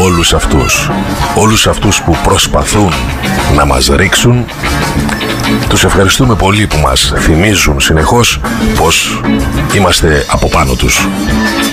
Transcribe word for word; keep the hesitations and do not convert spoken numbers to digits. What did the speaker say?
όλους αυτούς, όλους αυτούς που προσπαθούν να μας ρίξουν. Τους ευχαριστούμε πολύ που μας θυμίζουν συνεχώς πως είμαστε από πάνω τους.